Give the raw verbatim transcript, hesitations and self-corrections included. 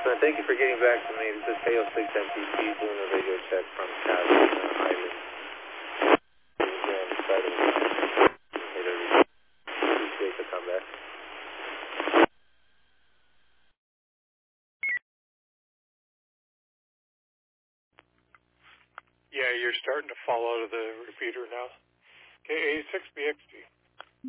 Uh, thank you for getting back to me. This is K O six M P T doing a radio check from Castle uh, Island. Here on the side of the line. Appreciate the comeback. Yeah, you're starting to fall out of the repeater now. K A six B X T.